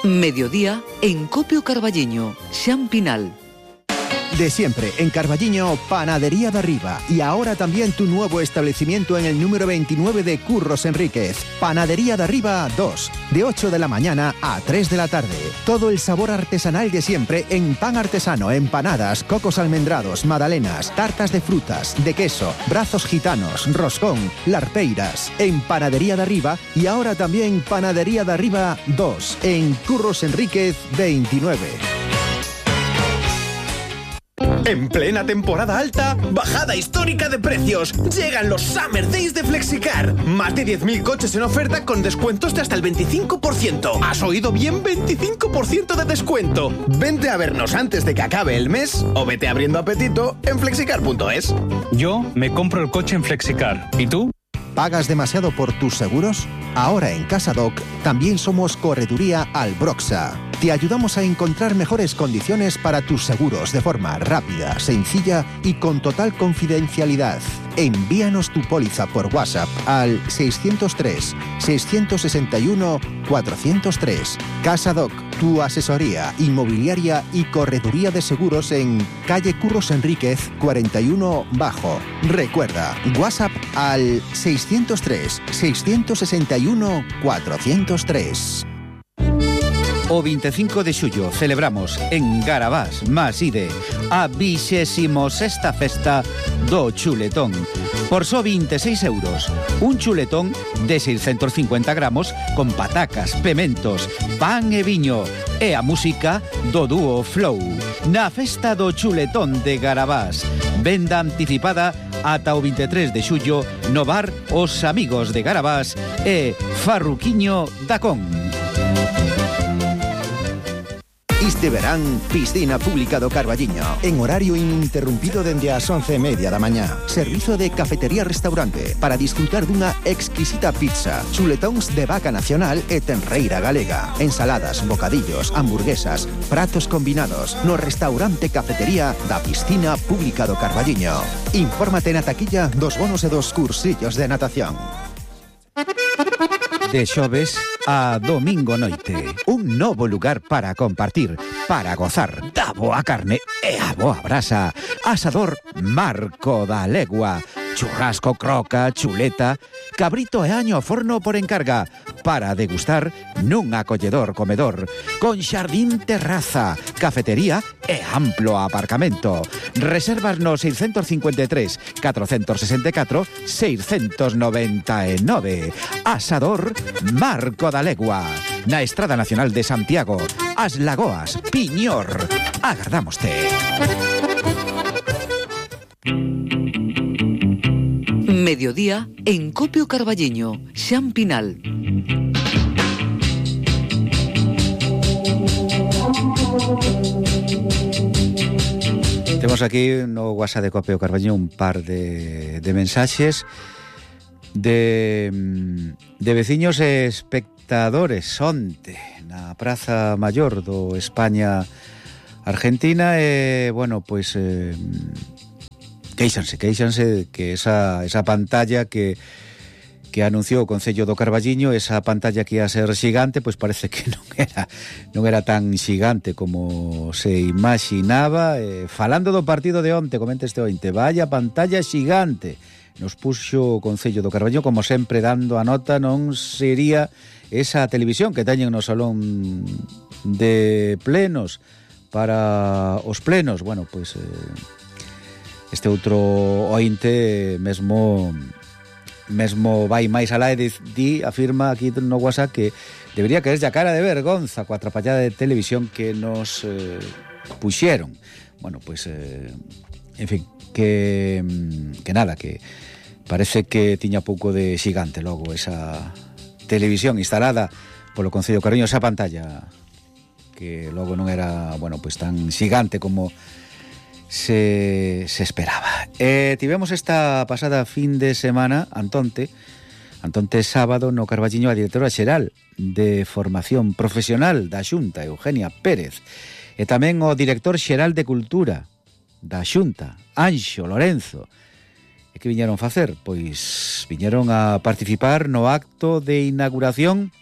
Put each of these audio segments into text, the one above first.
Mediodía en Copio Carballiño, Xan Pinal. De siempre, en Carballiño, Panadería de Arriba. Y ahora también tu nuevo establecimiento en el número 29 de Curros Enríquez. Panadería de Arriba 2, de 8 de la mañana a 3 de la tarde. Todo el sabor artesanal de siempre en pan artesano, empanadas, cocos almendrados, magdalenas, tartas de frutas, de queso, brazos gitanos, roscón, larpeiras. En Panadería de Arriba y ahora también Panadería de Arriba 2, en Curros Enríquez 29. En plena temporada alta, bajada histórica de precios. Llegan los Summer Days de Flexicar. Más de 10.000 coches en oferta con descuentos de hasta el 25%. ¿Has oído bien? 25% de descuento. Vente a vernos antes de que acabe el mes o vete abriendo apetito en flexicar.es. Yo me compro el coche en Flexicar. ¿Y tú? ¿Pagas demasiado por tus seguros? Ahora en Casadoc también somos Correduría Albroxa. Te ayudamos a encontrar mejores condiciones para tus seguros de forma rápida, sencilla y con total confidencialidad. Envíanos tu póliza por WhatsApp al 603-661-403. Casadoc, tu asesoría inmobiliaria y correduría de seguros en calle Curros Enríquez 41 Bajo. Recuerda, WhatsApp al 603-661-403. O 25 de xullo celebramos en Garabás, Maside, a 26ª festa do chuletón. Por só 26 euros, un chuletón de 650 gramos con patacas, pementos, pan e viño e a música do dúo Flow. Na festa do chuletón de Garabás, venda anticipada ata o 23 de xullo no bar Os Amigos de Garabás e Farruquiño da Con. Este verán, piscina pública do Carballiño, en horario ininterrumpido dende as 11:30 da mañá. Servizo de cafetería-restaurante para disfrutar dunha exquisita pizza, chuletóns de vaca nacional e tenreira galega, ensaladas, bocadillos, hamburguesas, pratos combinados no restaurante cafetería da piscina pública do Carballiño. Infórmate na taquilla dos bonos e dos cursillos de natación. De xoves a domingo noite, un novo lugar para compartir, para gozar da boa carne e a boa brasa. Asador Marco da Legua. Churrasco, croca, chuleta, cabrito e año ao forno por encarga, para degustar nun acolledor comedor, con xardín, terraza, cafetería e amplo aparcamento. Reservas no 653 464 699. Asador Marco da Legua, na Estrada Nacional de Santiago, As Lagoas, Piñor. Agardámoste. Mediodía en Copio Carballiño, Xan Pinal. Temos aquí no WhatsApp de Copio Carballiño un par de mensaxes de veciños e espectadores onte na Praza Maior do España Argentina e, bueno, pois queixanse que esa pantalla que anunciou o Concello do Carballiño, esa pantalla que ia ser xigante, pois parece que non era tan xigante como se imaginaba. Falando do partido de onte, comente este ointe, vaya pantalla xigante nos puxo o Concello do Carballiño, como sempre dando a nota, non sería esa televisión que teñen no salón de plenos para os plenos. Bueno, pois este outro ointe mesmo vai máis alá e afirma aquí no WhatsApp que debería caerlle a cara de vergonza coa atrapallada de televisión que nos puxeron. Bueno, pois en fin, que nada, que parece que tiña pouco de xigante logo esa televisión instalada polo Concello do Carballiño, esa pantalla que logo non era, bueno, pois tan xigante como se esperaba. Tivemos esta pasada fin de semana, Antonte sábado, no Carballiño, a directora xeral de Formación Profesional da Xunta, Eugenia Pérez, e tamén o director xeral de Cultura da Xunta, Anxo Lorenzo. E que viñeron facer? Pois viñeron a participar no acto de inauguración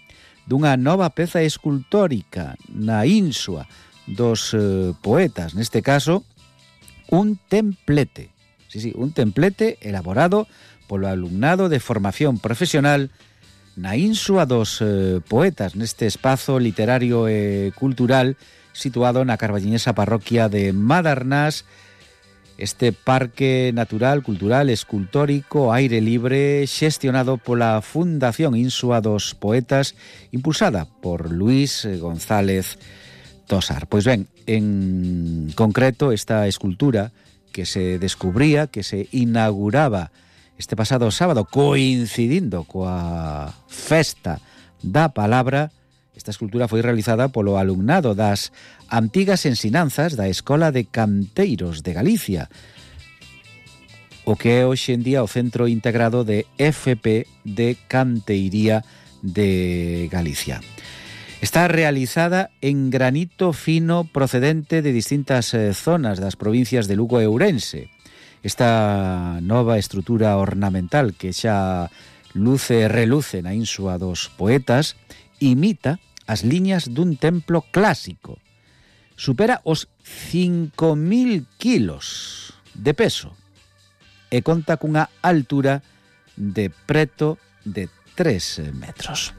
dunha nova peza escultórica na ínsua dos poetas, neste caso un templete. Sí, un templete elaborado polo alumnado de formación profesional na ínsua dos poetas, neste espazo literario e cultural situado na carballiñesa parroquia de Madarnás, este parque natural, cultural, escultórico, aire libre, xestionado pola Fundación Insua dos Poetas, impulsada por Luis González Tosar. Pois ben, en concreto, esta escultura que se descubría, que se inauguraba este pasado sábado, coincidindo coa Festa da Palabra, esta escultura foi realizada polo alumnado das antigas ensinanzas da Escola de Canteiros de Galicia, o que é hoxe en día o Centro Integrado de FP de Canteiría de Galicia. Está realizada en granito fino procedente de distintas zonas das provincias de Lugo e Ourense. Esta nova estrutura ornamental que xa luce e reluce na ínsua dos poetas imita as liñas dun templo clásico. Supera os 5.000 kilos de peso e conta cunha altura de preto de 3 metros.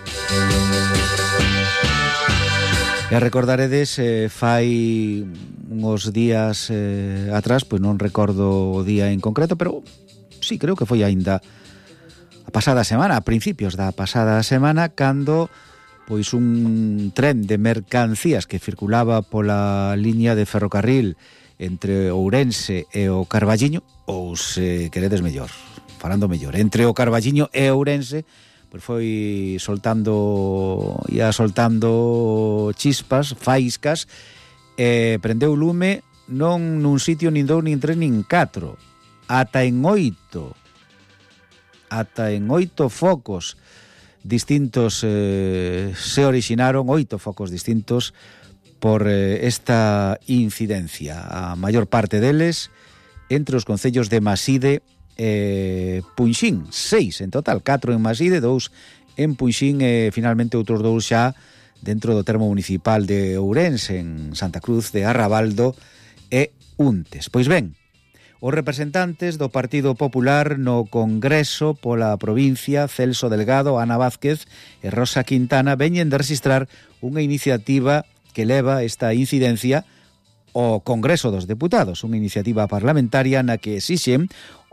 E recordaredes, fai uns días atrás, pois non recordo o día en concreto, pero sí, creo que foi aínda a pasada semana, a principios da pasada semana, cando pois un tren de mercancías que circulaba pola liña de ferrocarril entre Ourense e o Carballiño, ou se queredes mellor, falando mellor, entre o Carballiño e Ourense, pois foi soltando chispas, faíscas, e prendeu lume non nun sitio, nin dous, nin tres, nin catro, ata en 8 focos distintos se orixinaron, 8 focos distintos por esta incidencia. A maior parte deles entre os concellos de Maside e Punxín, 6 en total, 4 en Maside, 2 en Punxín e finalmente outros 2 xa dentro do termo municipal de Ourense, en Santa Cruz de Arrabaldo e Untes. Pois ben, os representantes do Partido Popular no Congreso pola provincia, Celso Delgado, Ana Vázquez e Rosa Quintana, veñen de registrar unha iniciativa que leva esta incidencia ao Congreso dos Deputados, unha iniciativa parlamentaria na que exixen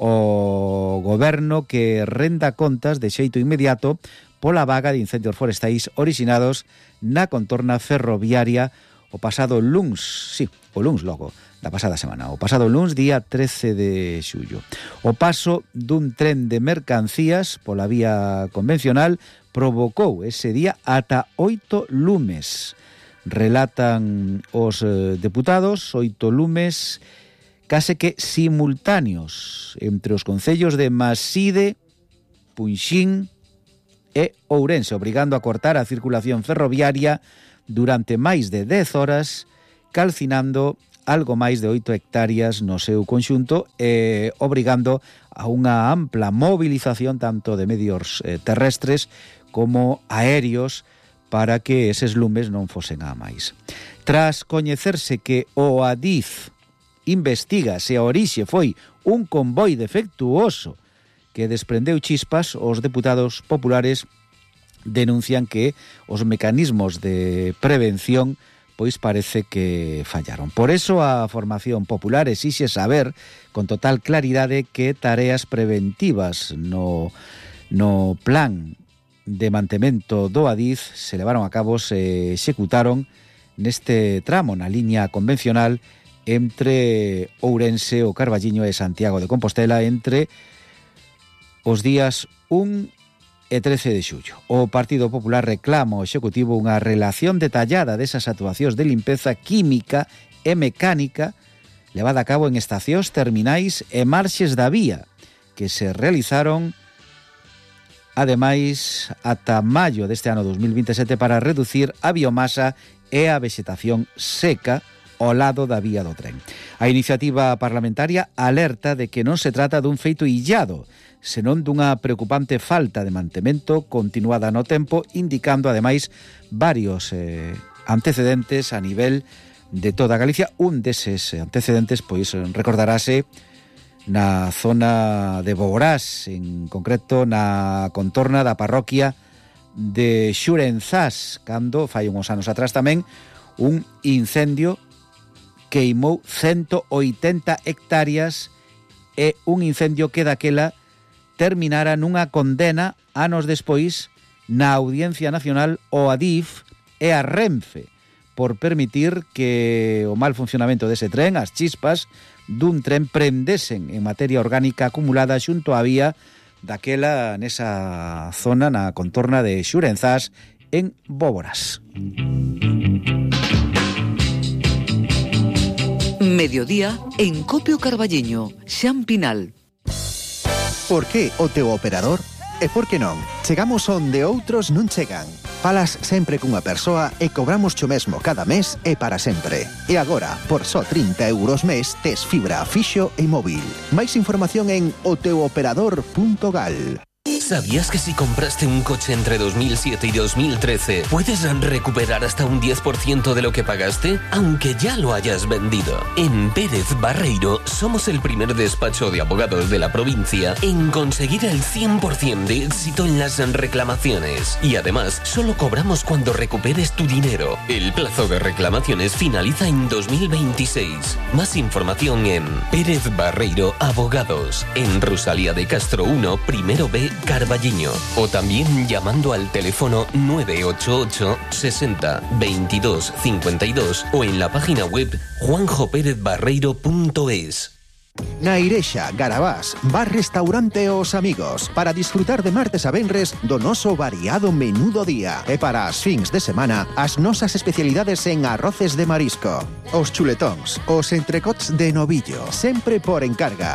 o goberno que renda contas de xeito inmediato pola vaga de incendios forestais orixinados na contorna ferroviaria o pasado luns, o luns logo da pasada semana, o pasado luns, día 13 de xullo. O paso dun tren de mercancías pola vía convencional provocou ese día ata 8 lumes. Relatan os deputados, 8 lumes case que simultáneos entre os concellos de Maside, Punxín e Ourense, obrigando a cortar a circulación ferroviaria durante máis de 10 horas, calcinando algo máis de 8 hectáreas no seu conxunto e obrigando a unha ampla movilización tanto de medios terrestres como aéreos para que eses lumes non fosen a máis. Tras coñecerse que o Adif investiga se a orixe foi un convoi defectuoso que desprendeu chispas, os deputados populares denuncian que os mecanismos de prevención pois parece que fallaron. Por eso a formación popular exixe saber con total claridade que tareas preventivas no plan de mantemento do Adif se levaron a cabo, se executaron neste tramo na liña convencional entre Ourense, o Carballiño e Santiago de Compostela entre os días 1 e 13 de xullo. O Partido Popular reclama ao Executivo unha relación detallada desas actuacións de limpeza química e mecánica levada a cabo en estacións, terminais e marxes da vía que se realizaron ademais ata maio deste ano 2027 para reducir a biomasa e a vexetación seca ao lado da vía do tren. A iniciativa parlamentaria alerta de que non se trata dun feito illado, senón dunha preocupante falta de mantemento continuada no tempo, indicando ademais varios antecedentes a nivel de toda Galicia. Un deses antecedentes, pois, recordarase na zona de Boborás, en concreto na contorna da parroquia de Xurenzás, cando fai uns anos atrás tamén un incendio queimou 180 hectáreas e un incendio que daquela terminara nunha condena anos despois na Audiencia Nacional ao Adif e a Renfe por permitir que o mal funcionamento dese tren, as chispas dun tren, prendesen en materia orgánica acumulada xunto á vía daquela nesa zona na contorna de Xurenzás en Bóvoras. Mediodía en Copio Carballiño, Xan Pinal. Por que o teu operador? E por que non? Chegamos onde outros non chegan. Falas sempre cunha persoa e cobramos cho mesmo cada mes e para sempre. E agora, por só 30 euros mes, tes fibra fixo e móvil. Máis información en oteuoperador.gal. ¿Sabías que si compraste un coche entre 2007 y 2013 puedes recuperar hasta un 10% de lo que pagaste, aunque ya lo hayas vendido? En Pérez Barreiro somos el primer despacho de abogados de la provincia en conseguir el 100% de éxito en las reclamaciones. Y además, solo cobramos cuando recuperes tu dinero. El plazo de reclamaciones finaliza en 2026. Más información en Pérez Barreiro Abogados, en Rosalía de Castro 1, primero B, Carballiño, o también llamando al teléfono 988 60 22 52 o en la página web juanjoperezbarreiro.es. Na Irexa, Garabás, bar restaurante Os Amigos, para disfrutar de martes a venres do noso variado menú do día. E para as fins de semana, as nosas especialidades en arroces de marisco, os chuletóns, os entrecots de novillo, sempre por encarga,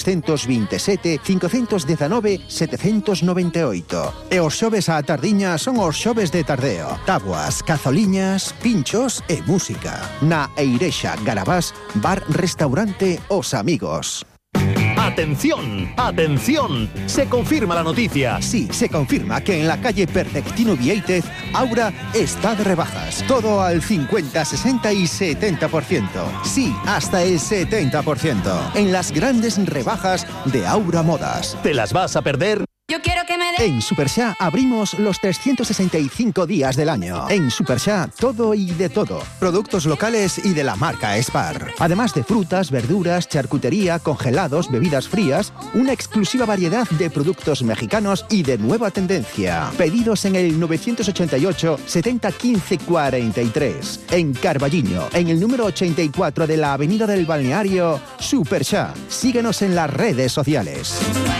627 519 798. E os xoves á tardiña son os xoves de tardeo, tabuas, cazoliñas, pinchos e música. Na Irexa, Garabás, bar restaurante Os Amigos. ¡Atención! ¡Atención! Se confirma la noticia. Sí, se confirma que en la calle Perfectino Vieitez, Aura está de rebajas. Todo al 50, 60 y 70%. Sí, hasta el 70%. En las grandes rebajas de Aura Modas. ¿Te las vas a perder? Yo quiero que me En Superxá abrimos los 365 días del año. En Superxá, todo y de todo. Productos locales y de la marca Spar. Además de frutas, verduras, charcutería, congelados, bebidas frías, una exclusiva variedad de productos mexicanos y de nueva tendencia. Pedidos en el 988 70 15 43. En Carballiño, en el número 84 de la Avenida del Balneario, Superxá. Síguenos en las redes sociales.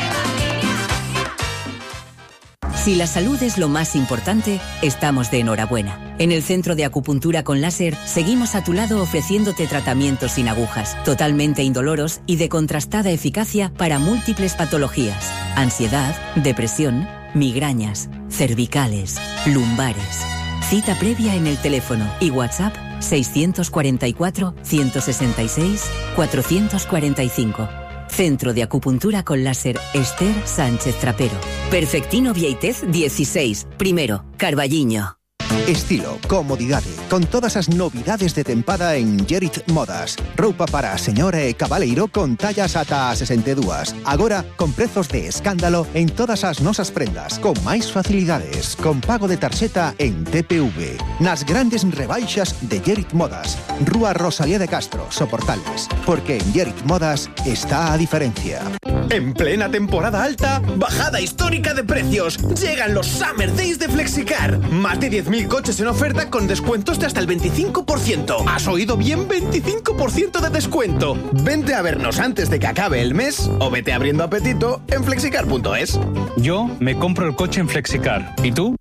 Si la salud es lo más importante, estamos de enhorabuena. En el Centro de Acupuntura con Láser seguimos a tu lado ofreciéndote tratamientos sin agujas, totalmente indoloros y de contrastada eficacia para múltiples patologías: ansiedad, depresión, migrañas, cervicales, lumbares. Cita previa en el teléfono y WhatsApp 644 166 445. Centro de Acupuntura con Láser Esther Sánchez Trapero. Perfectino Vieitez 16, primero, Carballiño. Estilo, comodidade, con todas as novidades de tempada en Gerit Modas. Roupa para señora e cabaleiro con tallas ata 62. Agora, con prezos de escándalo en todas as nosas prendas, con máis facilidades, con pago de tarxeta en TPV. Nas grandes rebaixas de Gerit Modas. Rúa Rosalía de Castro, Soportales. Porque en Gerit Modas está a diferencia. En plena temporada alta, bajada histórica de precios. Llegan los Summer Days de Flexicar. Más de 10.000 coches en oferta con descuentos de hasta el 25%. ¿Has oído bien? 25% de descuento. Vente a vernos antes de que acabe el mes o vete abriendo apetito en flexicar.es. Yo me compro el coche en Flexicar. ¿Y tú?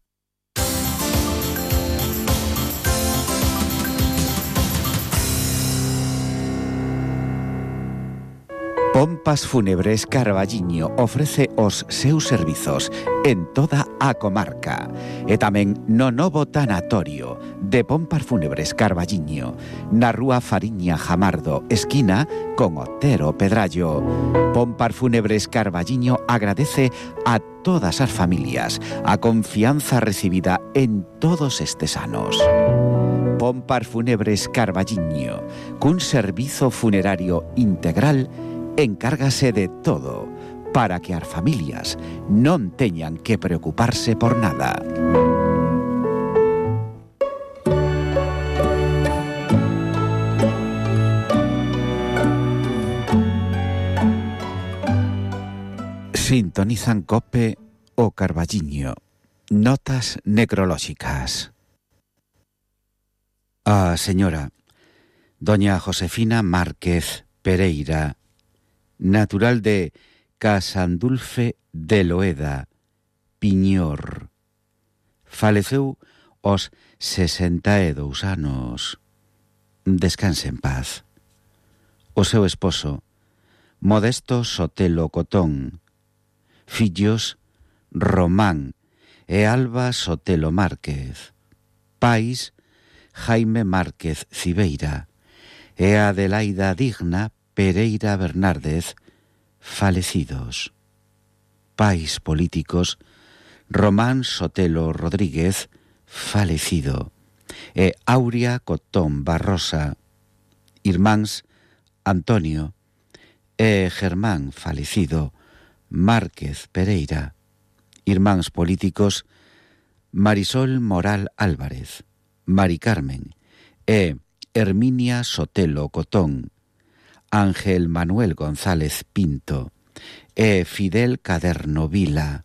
Pompas Fúnebres Carballiño ofrece os seus servizos en toda a comarca e tamén no novo tanatorio de Pompas Fúnebres Carballiño na rúa Fariña Jamardo, esquina con Otero Pedrallo. Pompas Fúnebres Carballiño agradece a todas as familias a confianza recibida en todos estes anos. Pompas Fúnebres Carballiño, cun servizo funerario integral, encárgase de todo para que as familias non teñan que preocuparse por nada. Sintonizan COPE o Carballiño. Notas necrolóxicas. A señora doña Josefina Márquez Pereira, natural de Casandulfe de Loeda, Piñor, faleceu aos 62 anos. Descanse en paz. O seu esposo, Modesto Sotelo Cotón, fillos Román e Alba Sotelo Márquez, pais Jaime Márquez Cibeira e Adelaida Digna Pereira Bernárdez, falecidos. Pais políticos, Román Sotelo Rodríguez, falecido, e Aurea Cotón Barrosa, irmáns Antonio e Germán, falecido, Márquez Pereira, irmáns políticos, Marisol Moral Álvarez, Mari Carmen e Herminia Sotelo Cotón, Ángel Manuel González Pinto e Fidel Caderno Vila.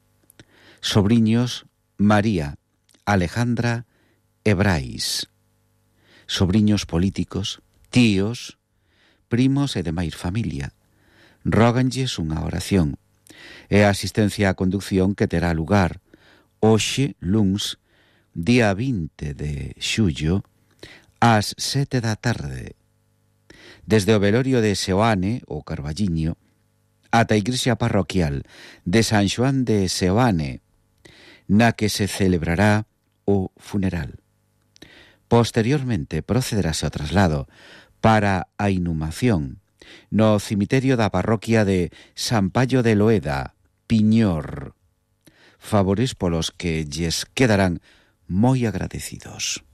Sobriños María Alejandra e Brais. Sobriños políticos, tíos, primos e demais familia. Róganlles unha oración e a asistencia á conducción que terá lugar hoxe, luns, día 20 de xullo, ás 7 da tarde, desde o velorio de Seoane, o Carballiño, ata a igrexa parroquial de San Xoán de Seoane, na que se celebrará o funeral. Posteriormente procederase ao traslado para a inhumación no cemiterio da parroquia de San Payo de Loeda, Piñor, favores polos que lles quedarán moi agradecidos.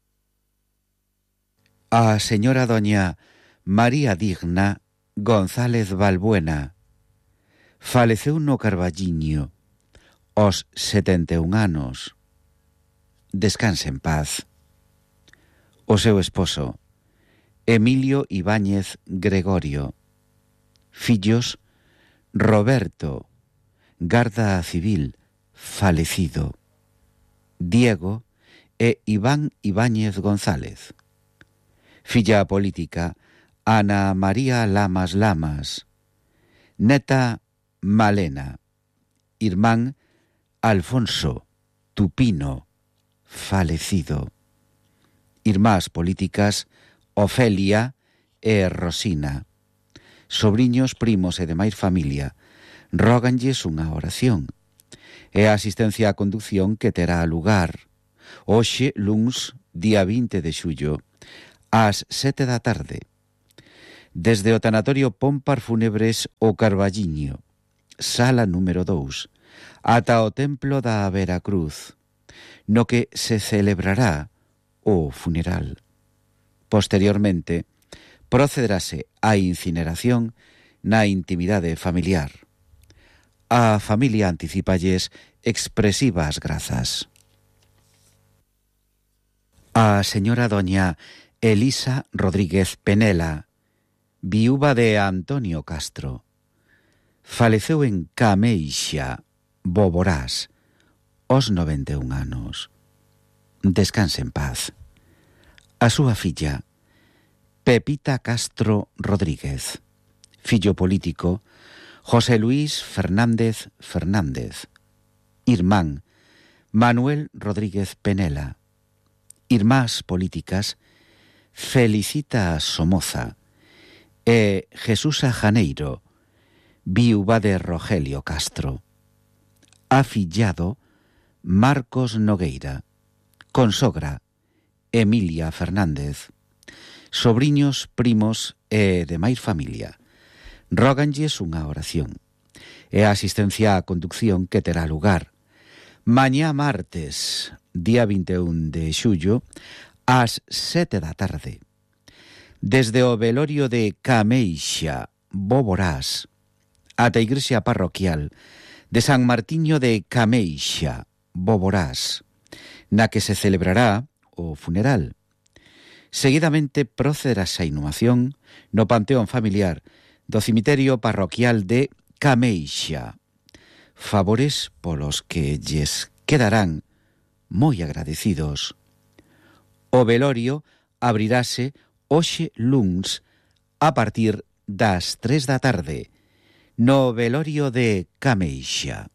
A señora doña María Digna González Balbuena faleceu no Carballiño aos 71 anos. Descanse en paz. O seu esposo, Emilio Ibáñez Gregorio. Fillos, Roberto, Garda Civil, falecido. Diego e Iván Ibáñez González. Filla política, Ana María Lamas Lamas. Neta, Malena. Irmán, Alfonso Tupino, falecido. Irmás políticas, Ofelia e Rosina. Sobriños, primos e demais familia, róganlles unha oración e a asistencia á conducción que terá lugar hoxe, luns, día 20 de xullo, ás 7 da tarde, desde o tanatorio Pompas Fúnebres o Carballiño, sala número 2, ata o templo da Veracruz, no que se celebrará o funeral. Posteriormente, procederase á incineración na intimidade familiar. A familia anticipalles expresivas grazas. A señora doña Elisa Rodríguez Penela, viúva de Antonio Castro, faleceu en Cameixa, Boborás, aos 91 anos. Descanse en paz. A súa filla, Pepita Castro Rodríguez, fillo político, José Luis Fernández Fernández, irmán, Manuel Rodríguez Penela, irmás políticas, Felicita Somoza e Jesús Janeiro, viúva de Rogelio Castro. Afillado Marcos Nogueira. Consogra Emilia Fernández. Sobriños, primos e demais familia róganlles unha oración e a asistencia á conducción que terá lugar mañá martes, día 21 de xullo, ás 7 da tarde, desde o velorio de Cameixa, Boborás, ata a igrexa parroquial de San Martiño de Cameixa, Boborás, na que se celebrará o funeral. Seguidamente procederase a inhumación no panteón familiar do cemiterio parroquial de Cameixa. Favores polos que lles quedarán moi agradecidos. O velorio abrirase hoxe luns a partir das 3 da tarde no velorio de Cameixa.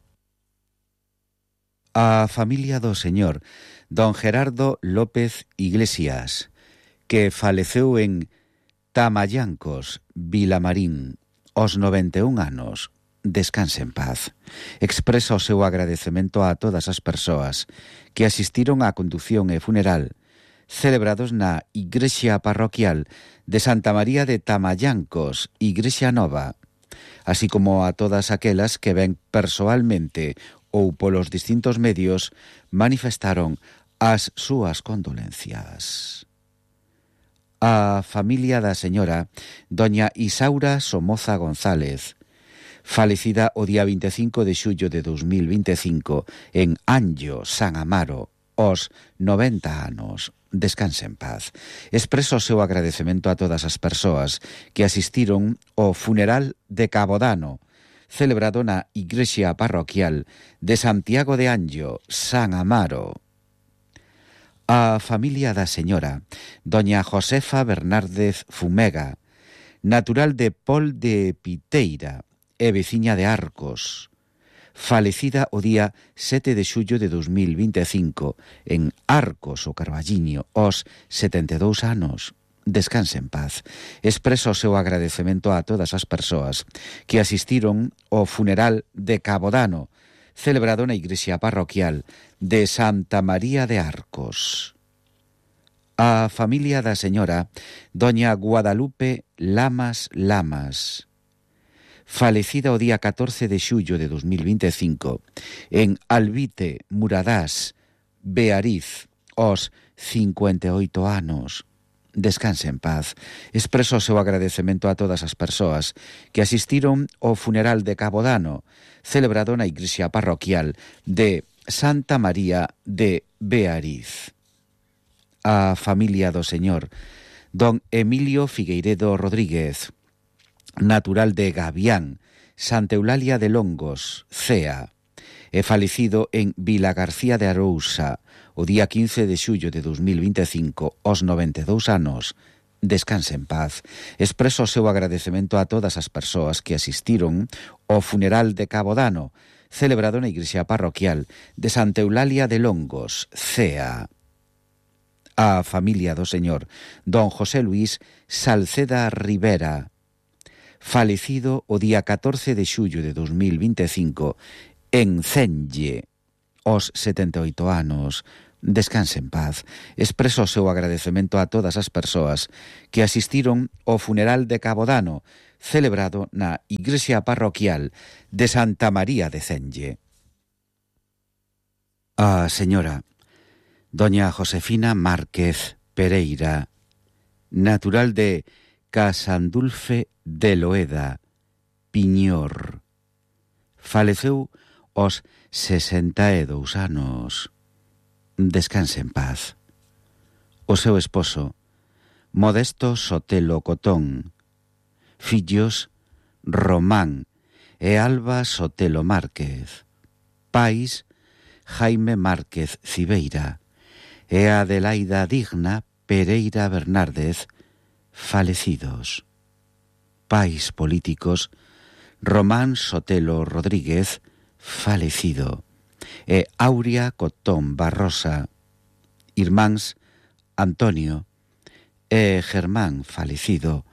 A familia do señor don Gerardo López Iglesias, que faleceu en Tamallancos, Vilamarín, aos 91 anos, descanse en paz. Expresa o seu agradecemento a todas as persoas que asistiron á condución e funeral celebrados na igrexa parroquial de Santa María de Tamallancos, Igrexa Nova, así como a todas aquelas que ben persoalmente ou polos distintos medios manifestaron as súas condolencias. A familia da señora doña Isaura Somoza González, falecida o día 25 de xullo de 2025 en Anllo, San Amaro, aos 90 anos. Descanse en paz. Expreso o seu agradecemento a todas as persoas que asistiron ao funeral de Cabodano, celebrado na igrexa parroquial de Santiago de Anllo, San Amaro. A familia da señora doña Josefa Bernárdez Fumega, natural de Pol de Piteira e veciña de Arcos, falecida o día 7 de xullo de 2025 en Arcos, o Carballiño, aos 72 anos. Descanse en paz. Expreso o seu agradecemento a todas as persoas que asistiron ao funeral de Cabodano, celebrado na igrexa parroquial de Santa María de Arcos. A familia da señora doña Guadalupe Lamas Lamas, falecida o día 14 de xullo de 2025 en Albite, Muradás, Beariz, aos 58 anos. Descanse en paz. Expreso o seu agradecemento a todas as persoas que asistiron ao funeral de Cabodano, celebrado na igrexa parroquial de Santa María de Beariz. A familia do señor don Emilio Figueiredo Rodríguez, natural de Gavián, Santa Eulalia de Longos, Cea, e falecido en Vilagarcía de Arousa o día 15 de xullo de 2025 aos 92 anos. Descanse en paz. Expreso o seu agradecemento a todas as persoas que asistiron ao funeral de Cabodano, celebrado na igrexa parroquial de Santa Eulalia de Longos, Cea. A familia do señor don José Luis Salceda Rivera, falecido o día 14 de xullo de 2025 en Cenlle, aos 78 anos. Descanse en paz. Expreso o seu agradecemento a todas as persoas que asistiron ao funeral de Cabodano, celebrado na igrexa parroquial de Santa María de Cenlle. A señora doña Josefina Márquez Pereira, natural de Casandulfe de Loeda, Piñor, faleceu aos 62 anos. Descanse en paz. O seu esposo, Modesto Sotelo Cotón, fillos Román e Alba Sotelo Márquez, pais Jaime Márquez Cibeira e Adelaida Digna Pereira Bernárdez, falecidos. Pais políticos Román Sotelo Rodríguez, falecido, e Aurea Cotón Barrosa, irmáns Antonio e Germán, falecido,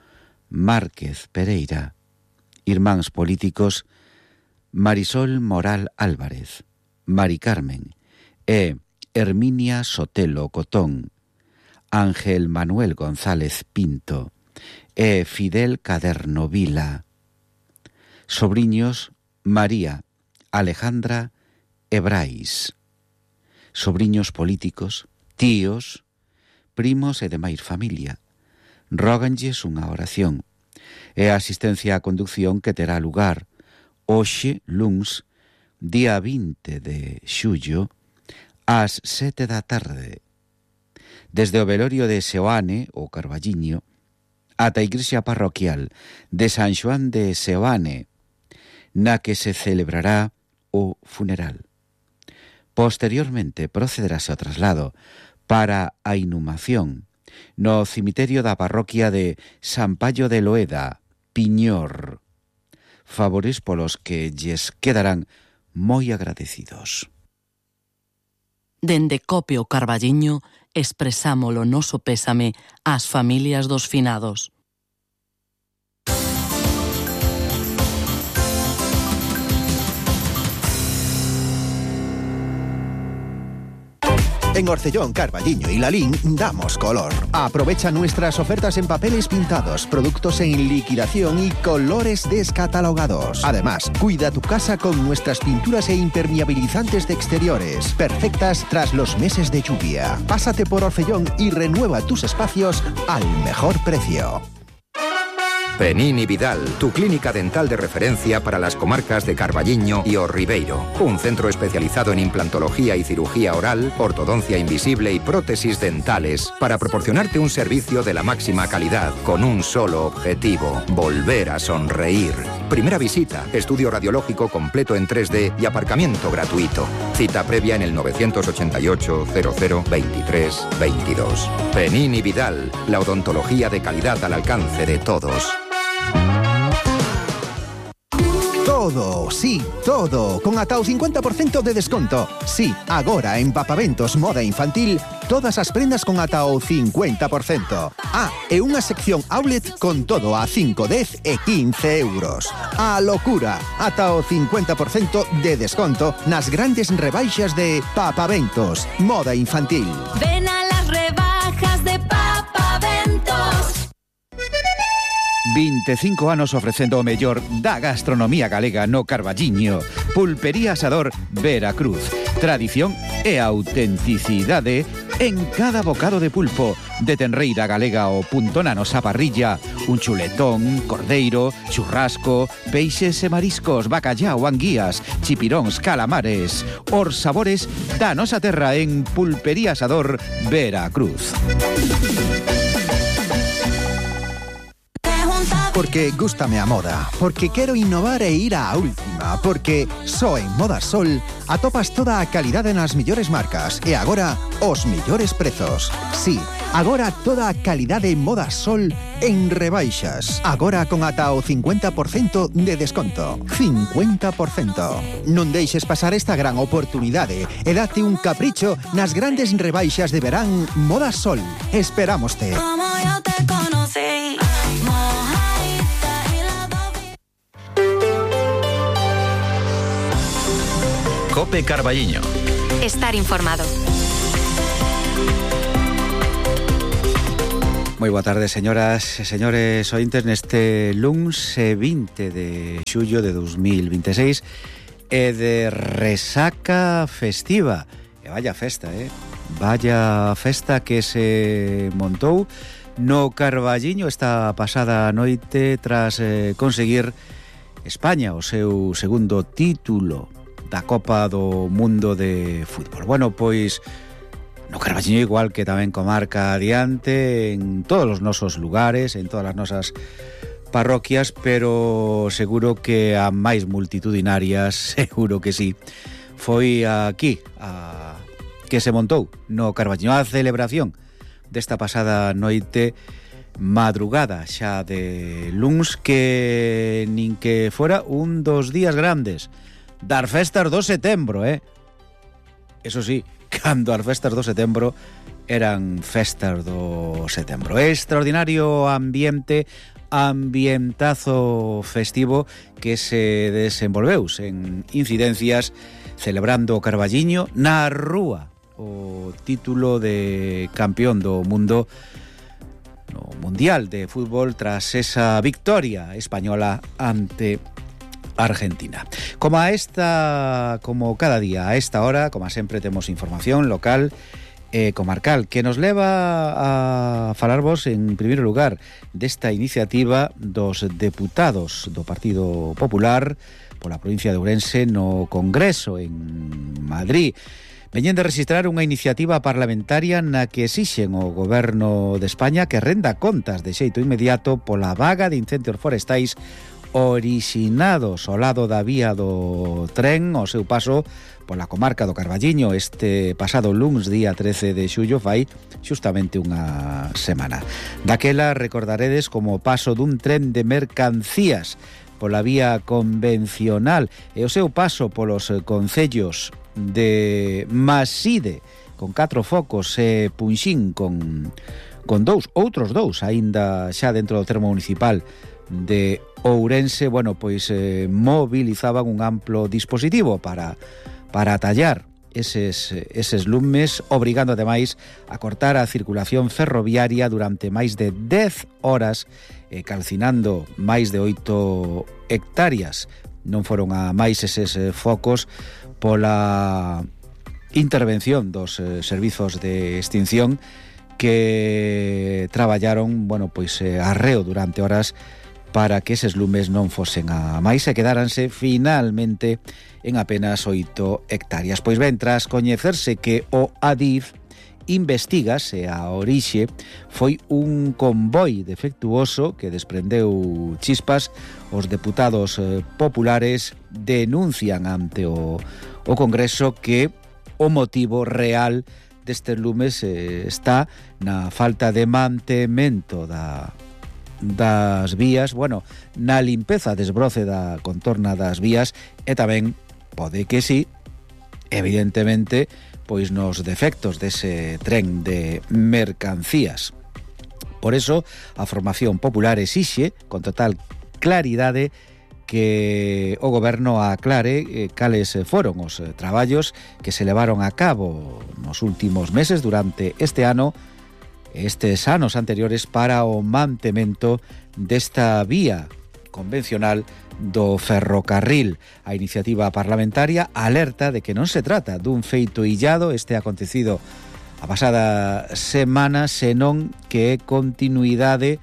Márquez Pereira. Irmáns políticos Marisol Moral Álvarez, Mari Carmen e Herminia Sotelo Cotón, Ángel Manuel González Pinto e Fidel Caderno Vila. Sobriños María Alejandra e Brais. Sobriños políticos, tíos, primos e demais familia. Róganlles unha oración e a asistencia á conducción que terá lugar hoxe, luns, día 20 de xullo, ás 7 da tarde, desde o velorio de Seoane, ou Carballiño, ata a igrexa parroquial de San Xoán de Seoane, na que se celebrará o funeral. Posteriormente procederase ao traslado para a inhumación no cemiterio da parroquia de San Payo de Loeda, Piñor, favores polos que lles quedarán moi agradecidos. Dende Cope o Carballiño expresamos o noso pésame ás familias dos finados. En Orcellón, Carballiño y Lalín damos color. Aprovecha nuestras ofertas en papeles pintados, productos en liquidación y colores descatalogados. Además, cuida tu casa con nuestras pinturas e impermeabilizantes de exteriores, perfectas tras los meses de lluvia. Pásate por Orcellón y renueva tus espacios al mejor precio. Penín y Vidal, tu clínica dental de referencia para las comarcas de Carballiño y O Ribeiro. Un centro especializado en implantología y cirugía oral, ortodoncia invisible y prótesis dentales para proporcionarte un servicio de la máxima calidad con un solo objetivo: volver a sonreír. Primera visita, estudio radiológico completo en 3D y aparcamiento gratuito. Cita previa en el 988 00 23 22. Penín y Vidal, la odontología de calidad al alcance de todos. Todo, sí, todo, con ata o 50% de desconto. Sí, agora en Papaventos Moda Infantil, todas as prendas con ata o 50%. Ah, e unha sección outlet con todo a 5, 10 e 15 euros. A locura, ata o 50% de desconto nas grandes rebaixas de Papaventos Moda Infantil. Ven a las rebajas de Papaventos. 25 anos ofrecendo o mellor da gastronomía galega no Carballiño. Pulpería Asador Veracruz. Tradición e autenticidade en cada bocado de pulpo. De tenreira galega ao punto na nosa parrilla. Un chuletón, cordeiro, churrasco, peixes e mariscos, bacallao, anguías, chipiróns, calamares. Os sabores da nosa terra en Pulpería Asador Veracruz. Porque gústame a moda, porque quero innovar e ir á última, porque só en Moda Sol atopas toda a calidade nas mellores marcas e agora os mellores prezos. Sí, agora toda a calidade en Moda Sol en rebaixas. Agora con ata o 50% de desconto. 50%. Non deixes pasar esta gran oportunidade e date un capricho nas grandes rebaixas de verán Moda Sol. Esperámoste. Como yo te conocí. Cope Carballiño. Estar informado. Moi boa tarde, señoras e señores ointes, neste luns 20 de xullo de 2026 e de resaca festiva. E vaya festa, vaya festa que se montou no Carballiño esta pasada noite tras conseguir España o seu segundo título da Copa do Mundo de Fútbol. Bueno, pois no Carballiño, igual que tamén comarca adiante, en todos os nosos lugares, en todas as nosas parroquias, pero seguro que a máis multitudinarias, seguro que sí, foi aquí que se montou no Carballiño a celebración desta pasada noite, madrugada xa de luns, que nin que fora un dos días grandes das festas do setembro, Eso sí, cando as festas do setembro eran festas do setembro. Extraordinario ambiente ambientazo festivo que se desenvolveus en incidencias celebrando o Carballiño na rúa o título de campeón do mundo no Mundial de Fútbol tras esa victoria española ante Argentina. Como cada día a esta hora, como sempre temos información local comarcal que nos leva a falarvos en primeiro lugar desta iniciativa dos deputados do Partido Popular pola provincia de Ourense no Congreso en Madrid. Veñen de registrar unha iniciativa parlamentaria na que exixen ao Goberno de España que renda contas de xeito inmediato pola vaga de incendios forestais orixinados ao lado da vía do tren ao seu paso pola comarca do Carballiño este pasado luns, día 13 de xullo, fai xustamente unha semana. Daquela recordaredes como o paso dun tren de mercancías pola vía convencional e o seu paso polos concellos de Maside con 4 focos e Punxín con outros dous aínda xa dentro do termo municipal de Ourense, movilizaban un amplo dispositivo para atallar eses lumes, obrigando ademais a cortar a circulación ferroviaria durante máis de 10 horas, calcinando máis de 8 hectáreas. Non foron a máis eses focos pola intervención dos servizos de extinción que traballaron, arreo durante horas para que eses lumes non fosen a máis e quedáranse finalmente en apenas 8 hectáreas. Pois ben, tras coñecerse que o Adif investiga se a orixe foi un convoi defectuoso que desprendeu chispas, os deputados populares denuncian ante o Congreso que o motivo real destes lumes está na falta de mantemento das vías, na limpeza, desbroce da contorna das vías e tamén pode que sí, evidentemente, pois nos defectos dese tren de mercancías. Por eso, a formación popular exixe, con total claridade, que o Goberno aclare cales foron os traballos que se levaron a cabo nos últimos meses durante estes anos anteriores para o mantemento desta vía convencional do ferrocarril. A iniciativa parlamentaria alerta de que non se trata dun feito illado este acontecido a pasada semana, senón que é continuidade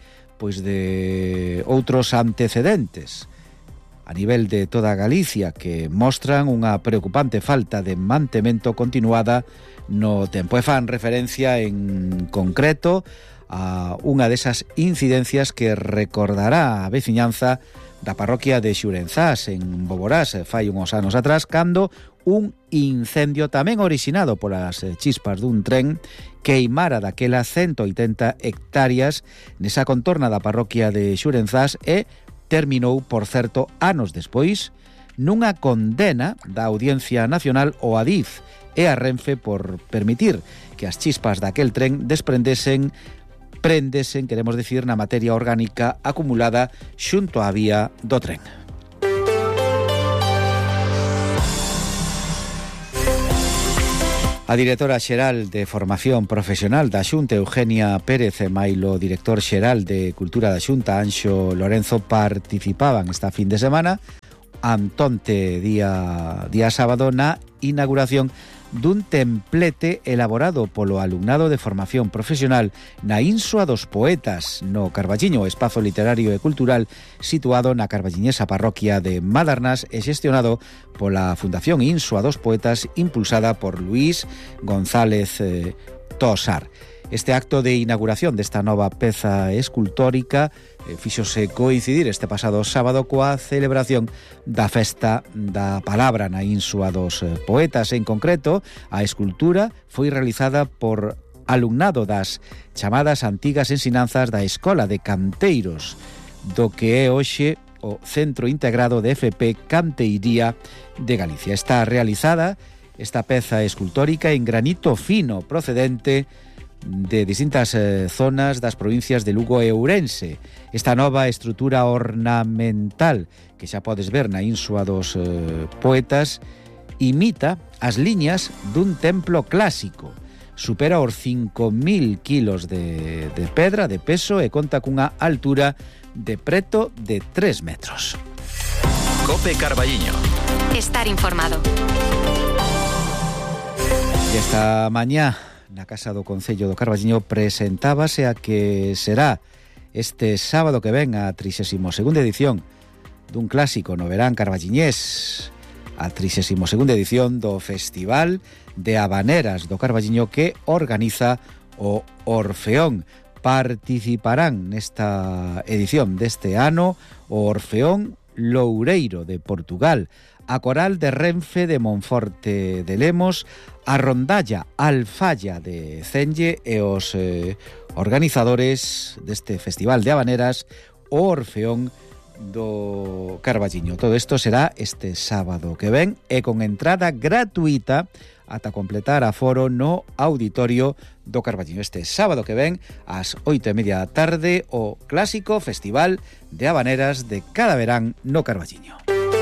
de outros antecedentes a nivel de toda Galicia que mostran unha preocupante falta de mantemento continuada no tempo. E fan referencia en concreto a unha desas incidencias que recordará a veciñanza da parroquia de Xurenzás en Boborás fai uns anos atrás, cando un incendio tamén orixinado polas chispas dun tren queimara daquela 180 hectáreas nesa contorna da parroquia de Xurenzás e terminou, por certo, anos despois, nunha condena da Audiencia Nacional ao Adif e a Renfe por permitir que as chispas daquel tren prendesen, queremos decir, na materia orgánica acumulada xunto á vía do tren. A directora xeral de Formación Profesional da Xunta, Eugenia Pérez, e mailo director xeral de Cultura da Xunta, Anxo Lorenzo, participaban esta fin de semana antonte día sábado na inauguración dun templete elaborado polo alumnado de formación profesional na Insua dos Poetas, no Carballiño, espazo literario e cultural situado na carballiñesa parroquia de Madernás e xestionado pola Fundación Insua dos Poetas, impulsada por Luís González Tosar. Este acto de inauguración desta nova peza escultórica fíxose coincidir este pasado sábado coa celebración da Festa da Palabra na Insua dos Poetas. En concreto, a escultura foi realizada por alumnado das chamadas antigas ensinanzas da Escola de Canteiros, do que é hoxe o Centro Integrado de FP Canteiría de Galicia. Está realizada esta peza escultórica en granito fino procedente de distintas zonas das provincias de Lugo e Ourense. Esta nova estrutura ornamental que xa podes ver na Insua dos Poetas imita as liñas dun templo clásico. Supera os 5.000 kilos de pedra, de peso, e conta cunha altura de preto de 3 metros. Cope Carballiño. Estar informado. E esta mañá na Casa do Concello do Carballiño presentábase a que será este sábado que ven a 32ª edición dun clásico no verán carballiñés, a 32ª edición do Festival de Habaneras do Carballiño que organiza o Orfeón. Participarán nesta edición deste ano o Orfeón Loureiro de Portugal, a Coral de Renfe de Monforte de Lemos, a Rondalla Alfalla de Cenge e os organizadores deste Festival de Habaneras o Orfeón do Carballiño. Todo isto será este sábado que ven e con entrada gratuita ata completar aforo no auditorio do Carballiño. Este sábado que ven ás 8:30 da tarde o clásico Festival de Habaneras de cada verán no Carballiño.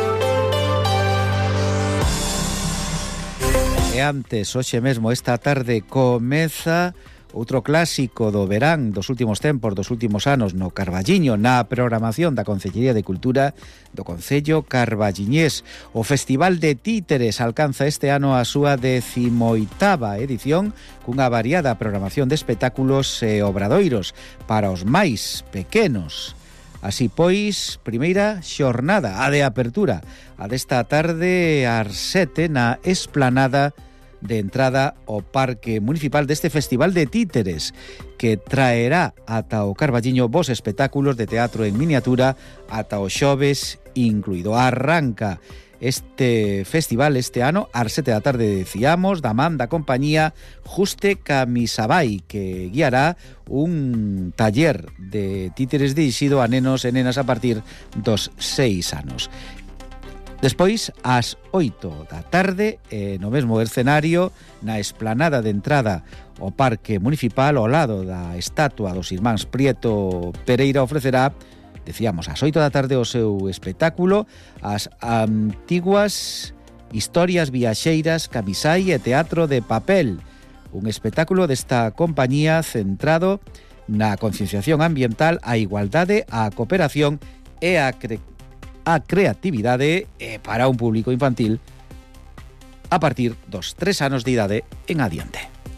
E antes, hoxe mesmo, esta tarde comeza outro clásico do verán dos últimos tempos, dos últimos anos no Carballiño, na programación da Concellería de Cultura do Concello Carballiñés. O Festival de Títeres alcanza este ano a súa 18ª edición cunha variada programación de espectáculos e obradoiros para os máis pequenos. Así pois, primeira xornada, a de apertura, a desta tarde ás 7 na esplanada de entrada ao Parque Municipal deste Festival de Títeres, que traerá ata o Carballiño vos espectáculos de teatro en miniatura ata o xoves incluído. Arranca este festival este ano ás 7 da tarde, decíamos, da man da compañía Juste Camisabai, que guiará un taller de títeres dirixido a nenos e nenas a partir dos 6 anos. Despois, ás 8 da tarde, no mesmo escenario, na esplanada de entrada ao Parque Municipal, ao lado da estatua dos irmáns Prieto Pereira, ofrecerá, decíamos, ás 8 da tarde o seu espectáculo, as antiguas historias viaxeiras, camisai e teatro de papel. Un espectáculo desta compañía centrado na concienciación ambiental, a igualdade, a cooperación e a creatividade para un público infantil a partir dos 3 anos de idade en adiante.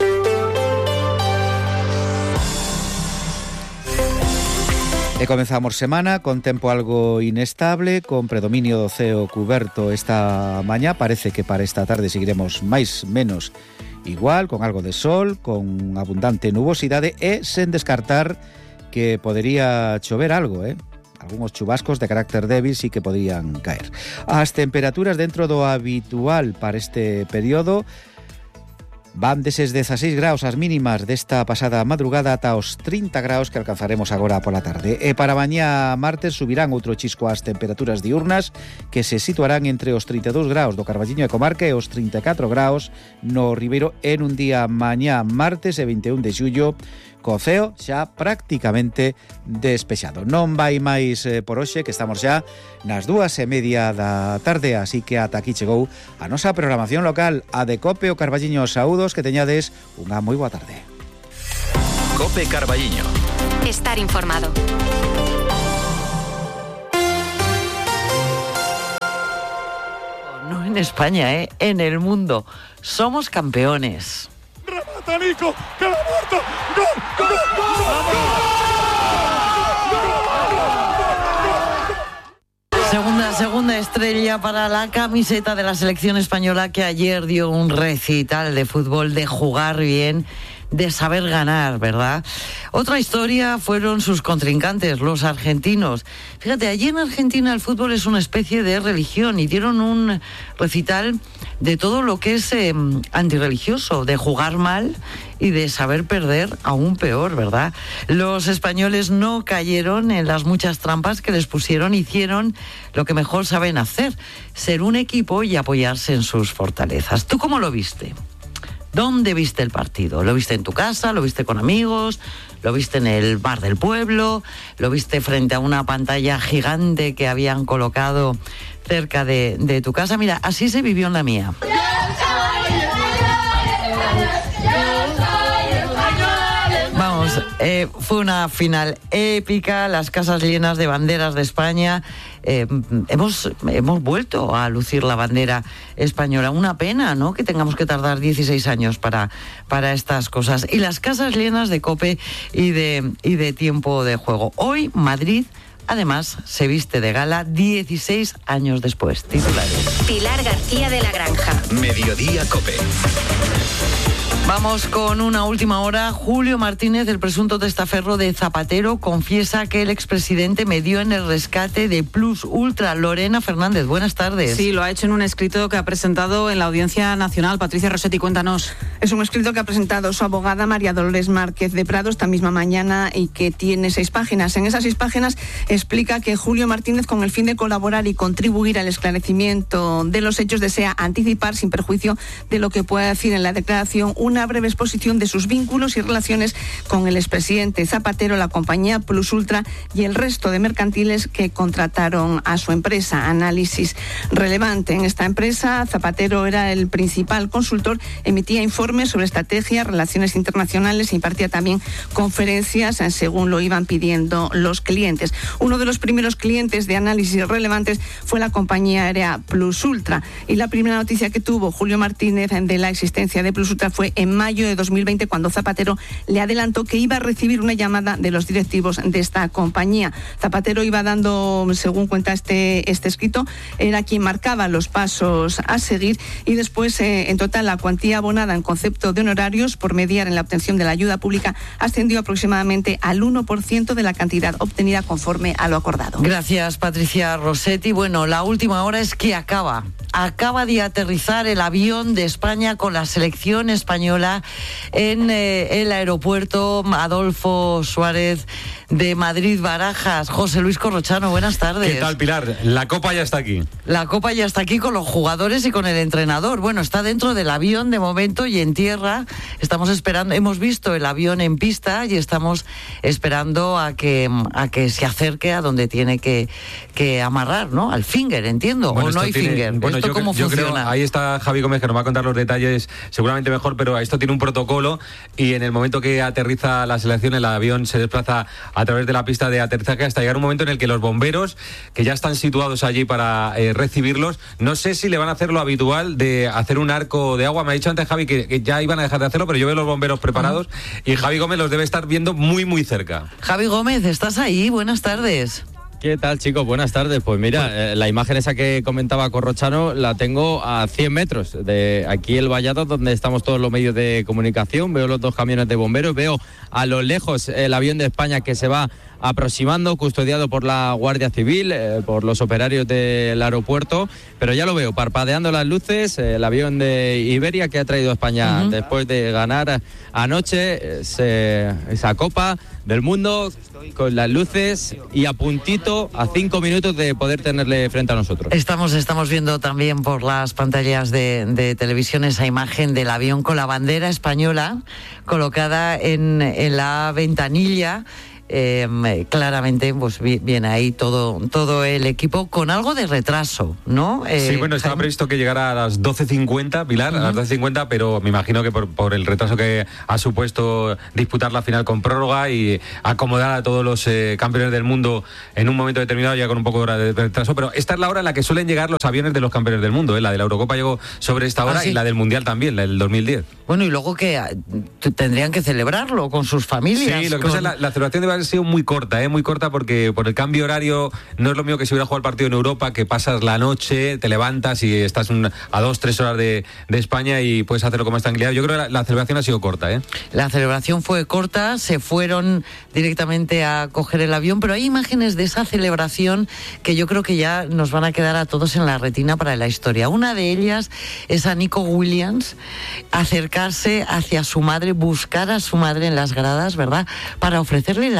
E comezamos semana con tempo algo inestable, con predominio do ceo cuberto esta mañá. Parece que para esta tarde seguiremos máis menos igual, con algo de sol, con abundante nubosidade e sen descartar que podería chover algo, Algunos chubascos de carácter débil sí que podrían caer. As temperaturas dentro do habitual para este período van deses 16 graus as mínimas desta pasada madrugada ata os 30 graus que alcanzaremos agora pola tarde. E para mañá martes subirán outro chisco as temperaturas diurnas que se situarán entre os 32 graus do Carballiño e comarca e os 34 graus no Ribeiro en un día mañá martes e 21 de xullo co ceo xa prácticamente despexado. Non vai máis por hoxe, que estamos xa nas 2:30 da tarde, así que ata aquí chegou a nosa programación local, a de Cope o Carballiño. Saúdos, que teñades unha moi boa tarde. Cope Carballiño. Estar informado. No en España, en el mundo. Somos campeones. ¡Remata Nico! ¡Que la ha muerto! ¡Gol! ¡Gol! Segunda estrella para la camiseta de la selección española, que ayer dio un recital de fútbol, de jugar bien, de saber ganar, ¿verdad? Otra historia fueron sus contrincantes, los argentinos. Fíjate, allí en Argentina el fútbol es una especie de religión y dieron un recital de todo lo que es antirreligioso, de jugar mal y de saber perder aún peor, ¿verdad? Los españoles no cayeron en las muchas trampas que les pusieron, hicieron lo que mejor saben hacer, ser un equipo y apoyarse en sus fortalezas. ¿Tú cómo lo viste? ¿Dónde viste el partido? ¿Lo viste en tu casa? ¿Lo viste con amigos? ¿Lo viste en el bar del pueblo? ¿Lo viste frente a una pantalla gigante que habían colocado cerca de tu casa? Mira, así se vivió en la mía. Vamos, fue una final épica, las casas llenas de banderas de España. Hemos vuelto a lucir la bandera española. Una pena, ¿no?, que tengamos que tardar 16 años para estas cosas. Y las casas llenas de COPE y de tiempo de juego. Hoy Madrid, además, se viste de gala 16 años después. Titulares. Pilar García de la Granja. Mediodía COPE. Vamos con una última hora. Julio Martínez, el presunto testaferro de Zapatero, confiesa que el expresidente medió en el rescate de Plus Ultra. Lorena Fernández, buenas tardes. Sí, lo ha hecho en un escrito que ha presentado en la Audiencia Nacional. Patricia Rossetti, cuéntanos. Es un escrito que ha presentado su abogada María Dolores Márquez de Prado esta misma mañana y que tiene 6 páginas. En esas 6 páginas explica que Julio Martínez, con el fin de colaborar y contribuir al esclarecimiento de los hechos, desea anticipar, sin perjuicio de lo que pueda decir en la declaración, una breve exposición de sus vínculos y relaciones con el expresidente Zapatero, la compañía Plus Ultra y el resto de mercantiles que contrataron a su empresa. Análisis relevante. En esta empresa, Zapatero era el principal consultor, emitía informes sobre estrategia, relaciones internacionales e impartía también conferencias según lo iban pidiendo los clientes. Uno de los primeros clientes de análisis relevantes fue la compañía aérea Plus Ultra, y la primera noticia que tuvo Julio Martínez de la existencia de Plus Ultra fue en mayo de 2020, cuando Zapatero le adelantó que iba a recibir una llamada de los directivos de esta compañía. Zapatero iba dando, según cuenta este escrito, era quien marcaba los pasos a seguir, y después en total la cuantía abonada en concepto de honorarios por mediar en la obtención de la ayuda pública ascendió aproximadamente al 1% de la cantidad obtenida conforme a lo acordado. Gracias, Patricia Rossetti. Bueno, la última hora es que acaba de aterrizar el avión de España con la selección española en el aeropuerto Adolfo Suárez de Madrid-Barajas. José Luis Corrochano, buenas tardes. ¿Qué tal, Pilar? La Copa ya está aquí. La Copa ya está aquí con los jugadores y con el entrenador. Bueno, está dentro del avión de momento y en tierra. Estamos esperando, hemos visto el avión en pista y estamos esperando a que se acerque a donde tiene que amarrar, ¿no? Al finger, entiendo. Bueno, ¿o no hay finger? Bueno, ¿Esto cómo funciona? Creo, ahí está Javi Gómez, que nos va a contar los detalles seguramente mejor, pero esto tiene un protocolo, y en el momento que aterriza la selección, el avión se desplaza a través de la pista de aterrizaje hasta llegar un momento en el que los bomberos, que ya están situados allí para recibirlos, no sé si le van a hacer lo habitual de hacer un arco de agua. Me ha dicho antes Javi que ya iban a dejar de hacerlo, pero yo veo los bomberos preparados y Javi Gómez los debe estar viendo muy, muy cerca. Javi Gómez, ¿estás ahí? Buenas tardes. ¿Qué tal, chicos? Buenas tardes. Pues mira, la imagen esa que comentaba Corrochano la tengo a 100 metros de aquí el vallado, donde estamos todos los medios de comunicación. Veo los 2 camiones de bomberos, veo a lo lejos el avión de España que se va aproximando, custodiado por la Guardia Civil, por los operarios del aeropuerto, pero ya lo veo, parpadeando las luces, el avión de Iberia que ha traído a España después de ganar anoche esa Copa del Mundo, con las luces y a puntito, a 5 minutos de poder tenerle frente a nosotros. Estamos viendo también por las pantallas de televisión esa imagen del avión con la bandera española colocada en la ventanilla. Claramente pues viene ahí todo el equipo con algo de retraso, ¿no? Sí, bueno, estaba previsto que llegara a las 12:50, Pilar, a las 12:50, pero me imagino que por el retraso que ha supuesto disputar la final con prórroga y acomodar a todos los campeones del mundo en un momento determinado, ya con un poco de hora de retraso, pero esta es la hora en la que suelen llegar los aviones de los campeones del mundo, la de la Eurocopa llegó sobre esta hora, ¿sí? Y la del Mundial también, la del 2010. Bueno, y luego que tendrían que celebrarlo con sus familias. Sí, lo que pasa es la celebración debe haber sido muy corta porque por el cambio horario no es lo mismo que si hubiera jugado el partido en Europa, que pasas la noche, te levantas y estás a 2-3 horas de España y puedes hacerlo con más tranquilidad. Yo creo que la celebración ha sido corta, ¿eh? La celebración fue corta, se fueron directamente a coger el avión, pero hay imágenes de esa celebración que yo creo que ya nos van a quedar a todos en la retina para la historia. Una de ellas es a Nico Williams acercarse hacia su madre, buscar a su madre en las gradas, ¿verdad?, para ofrecerle la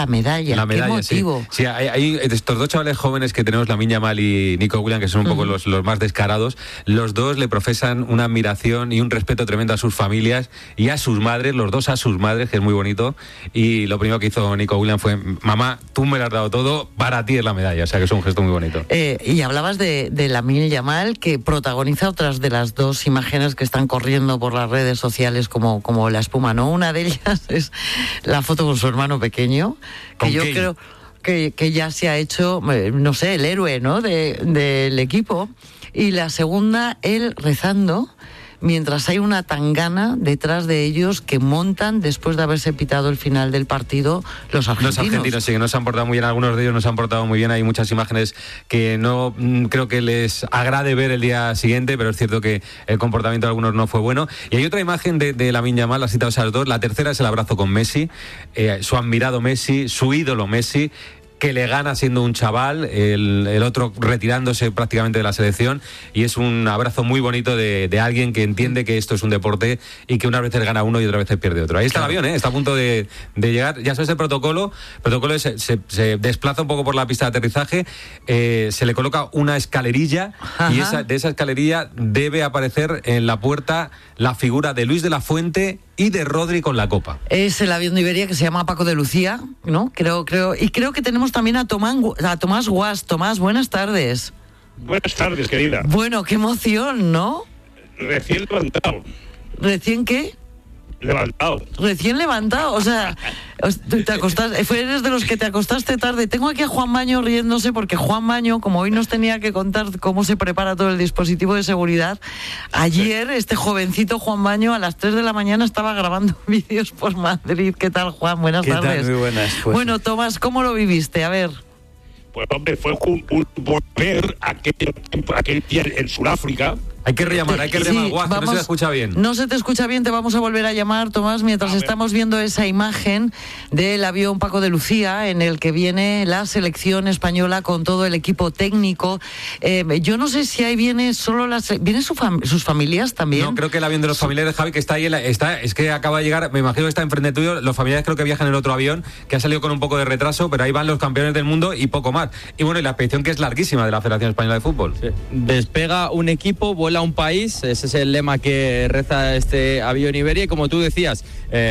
la medalla. La medalla, ¿Qué motivo? Sí, hay estos dos chavales jóvenes que tenemos, Lamine Yamal y Nico Williams, que son un poco los más descarados. Los dos le profesan una admiración y un respeto tremendo a sus familias y a sus madres, los dos a sus madres, que es muy bonito. Y lo primero que hizo Nico Williams fue: mamá, tú me lo has dado todo, para ti es la medalla. O sea que es un gesto muy bonito. Y hablabas de Lamine Yamal, que protagoniza otras de las dos imágenes que están corriendo por las redes sociales como la espuma, ¿no? Una de ellas es la foto con su hermano pequeño, que yo creo que ya se ha hecho, no sé, el héroe, ¿no?, del equipo. Y la segunda, él rezando, mientras hay una tangana detrás de ellos que montan después de haberse pitado el final del partido los argentinos. Los argentinos, sí, que no se han portado muy bien, algunos de ellos no se han portado muy bien, hay muchas imágenes que no creo que les agrade ver el día siguiente, pero es cierto que el comportamiento de algunos no fue bueno. Y hay otra imagen de Lamine Yamal, has citado esas dos, la tercera es el abrazo con Messi, su admirado Messi, su ídolo Messi, que le gana siendo un chaval, el otro retirándose prácticamente de la selección, y es un abrazo muy bonito de alguien que entiende que esto es un deporte y que unas veces gana uno y otras veces pierde otro. Ahí está el avión, está a punto de llegar, ya sabes el protocolo se desplaza un poco por la pista de aterrizaje, se le coloca una escalerilla. Ajá. Y de esa escalerilla debe aparecer en la puerta la figura de Luis de la Fuente y de Rodri con la copa. Es el avión de Iberia que se llama Paco de Lucía, ¿no? Creo que tenemos también a Tomás Guas. Tomás, buenas tardes. Buenas tardes, querida. Bueno, qué emoción, ¿no? Recién levantado. ¿Recién qué? Levantado. Recién levantado, o sea, te acostaste, eres de los que te acostaste tarde. Tengo aquí a Juan Maño riéndose porque Juan Maño, como hoy nos tenía que contar cómo se prepara todo el dispositivo de seguridad, ayer este jovencito Juan Maño a las 3 de la mañana estaba grabando vídeos por Madrid. ¿Qué tal, Juan? Buenas tardes. ¿Qué tal? Muy buenas. Pues. Bueno, Tomás, ¿cómo lo viviste? A ver. Pues hombre, fue un volver aquel día en Sudáfrica. Hay que rellamar, Guas, que no se te escucha bien. No se te escucha bien, te vamos a volver a llamar, Tomás, mientras estamos viendo esa imagen del avión Paco de Lucía, en el que viene la selección española con todo el equipo técnico. Yo no sé si ahí viene solo ¿vienen sus familias también? No, creo que el avión de los familiares, Javi, que está ahí, es que acaba de llegar, me imagino que está enfrente tuyo, los familiares creo que viajan en el otro avión, que ha salido con un poco de retraso, pero ahí van los campeones del mundo y poco más. Y bueno, y la expedición que es larguísima de la Federación Española de Fútbol. Sí. Despega un equipo, vuela un país, ese es el lema que reza este avión Iberia, y como tú decías,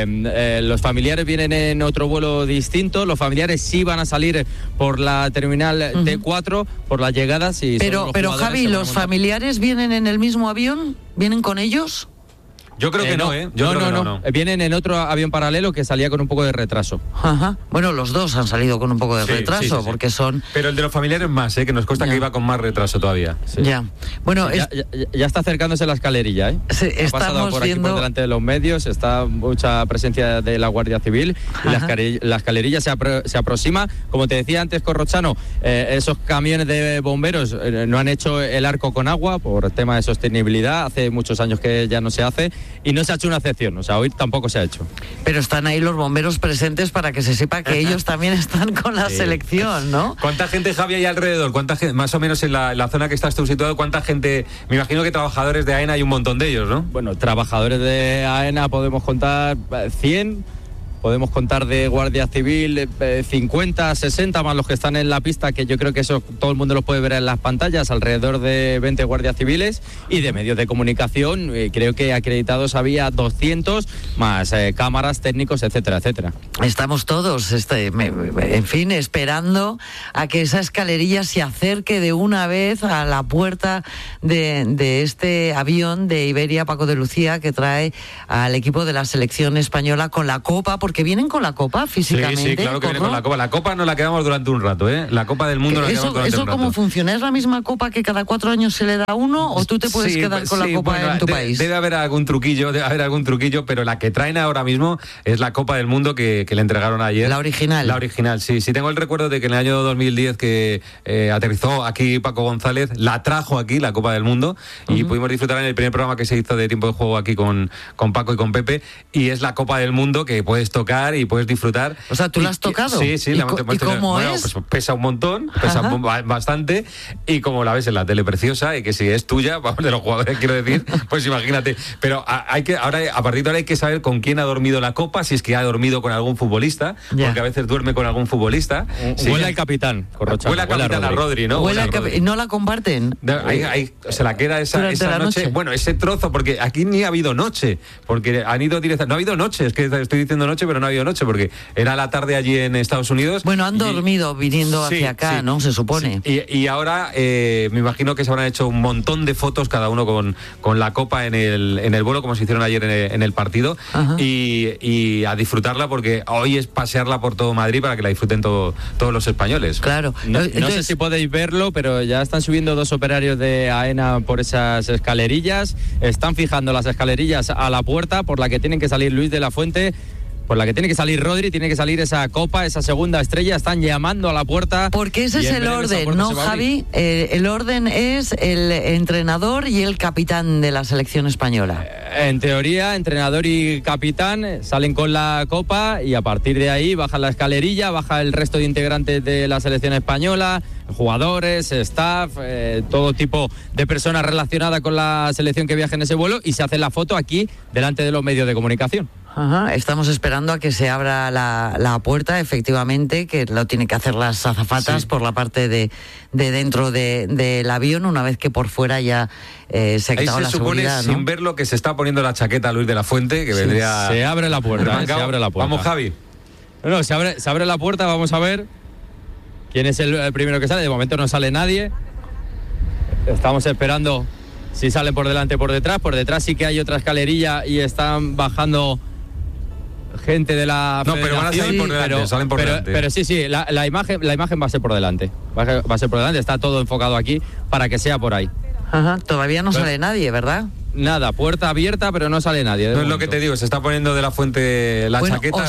los familiares vienen en otro vuelo distinto, los familiares sí van a salir por la terminal T4, por las llegadas. Pero Javi, ¿los familiares vienen en el mismo avión? ¿Vienen con ellos? Yo creo que no, ¿eh? Yo creo que no. Vienen en otro avión paralelo que salía con un poco de retraso. Ajá. Bueno, los dos han salido con un poco de retraso, sí. Porque son... Pero el de los familiares más, que nos consta que iba con más retraso todavía. Sí. Ya. Bueno, ya está acercándose la escalerilla, ¿eh? Sí, ha pasado por aquí por delante de los medios, está mucha presencia de la Guardia Civil. Y la escalerilla se aproxima. Como te decía antes, Corrochano, esos camiones de bomberos no han hecho el arco con agua por tema de sostenibilidad. Hace muchos años que ya no se hace. Y no se ha hecho una excepción, o sea, hoy tampoco se ha hecho. Pero están ahí los bomberos presentes para que se sepa que ellos también están con la selección, ¿no? ¿Cuánta gente, Javi, hay alrededor? ¿Cuánta gente, más o menos en la zona que estás tú situado, cuánta gente? Me imagino que trabajadores de AENA hay un montón de ellos, ¿no? Bueno, trabajadores de AENA podemos contar 100... Podemos contar de Guardia Civil 50, 60 más los que están en la pista, que yo creo que eso todo el mundo lo puede ver en las pantallas, alrededor de 20 guardias civiles, y de medios de comunicación creo que acreditados había 200 más cámaras, técnicos, etcétera, etcétera. Estamos todos, en fin, esperando a que esa escalerilla se acerque de una vez a la puerta de este avión de Iberia Paco de Lucía, que trae al equipo de la selección española con la copa, porque vienen con la copa físicamente. Sí, claro que vienen con la copa. La copa no la quedamos durante un rato, ¿eh? La Copa del Mundo la quedamos durante un rato. ¿Eso cómo funciona? ¿Es la misma copa que cada 4 años se le da uno o tú te puedes quedar con la copa en tu país? Debe haber algún truquillo, pero la que traen ahora mismo es la Copa del Mundo que le entregaron ayer. La original. La original, sí. Sí tengo el recuerdo de que en el año 2010 que aterrizó aquí Paco González, la trajo aquí, la Copa del Mundo, y pudimos disfrutar en el primer programa que se hizo de Tiempo de Juego aquí con Paco y con Pepe, y es la Copa del Mundo que puedes tocar tocar y puedes disfrutar. O sea, ¿tú la has tocado? Sí, sí. ¿Y cómo es? Pues pesa un montón, pesa bastante, y como la ves en la tele preciosa, y que si es tuya, vamos, de los jugadores, quiero decir, pues imagínate. Pero ahora, a partir de ahora hay que saber con quién ha dormido la copa, si es que ha dormido con algún futbolista, porque a veces duerme con algún futbolista. Huele al capitán, Huele al capitán, a Rodri, ¿no? ¿No la comparten? Se la queda esa noche. Bueno, ese trozo, porque aquí ni ha habido noche, porque han ido directamente. No ha habido noche, es que estoy diciendo noche, pero no ha habido noche, porque era la tarde allí en Estados Unidos. Bueno, han dormido viniendo hacia acá, ¿no? Se supone. Sí. Y ahora me imagino que se habrán hecho un montón de fotos, cada uno con la copa en el vuelo, como se hicieron ayer en el partido, y a disfrutarla, porque hoy es pasearla por todo Madrid para que la disfruten todos los españoles. Claro. No sé si podéis verlo, pero ya están subiendo 2 operarios de AENA por esas escalerillas. Están fijando las escalerillas a la puerta por la que tienen que salir Luis de la Fuente, por la que tiene que salir Rodri, tiene que salir esa copa, esa segunda estrella. Están llamando a la puerta. Porque ese es el orden, ¿no, Javi? El orden es el entrenador y el capitán de la selección española. En teoría, entrenador y capitán salen con la copa, y a partir de ahí baja la escalerilla, baja el resto de integrantes de la selección española, jugadores, staff, todo tipo de personas relacionadas con la selección que viaja en ese vuelo, y se hace la foto aquí delante de los medios de comunicación. Estamos esperando a que se abra la puerta, efectivamente, que lo tienen que hacer las azafatas por la parte de dentro del avión, una vez que por fuera ya se ha quitado la seguridad, supone, ¿no? Sin ver lo que se está poniendo la chaqueta a Luis de la Fuente, que vendría... Se abre la puerta, se abre la puerta. Vamos, Javi. No, se abre la puerta, vamos a ver quién es el primero que sale. De momento no sale nadie. Estamos esperando si sale por delante o por detrás. Por detrás sí que hay otra escalerilla y están bajando gente de la federación. Pero van a salir por delante, salen por delante. Pero sí, la imagen va a ser por delante. Va a ser por delante, está todo enfocado aquí para que sea por ahí. Todavía no sale nadie, ¿verdad? Nada, puerta abierta, pero no sale nadie. No es lo que te digo, se está poniendo de la Fuente la chaqueta.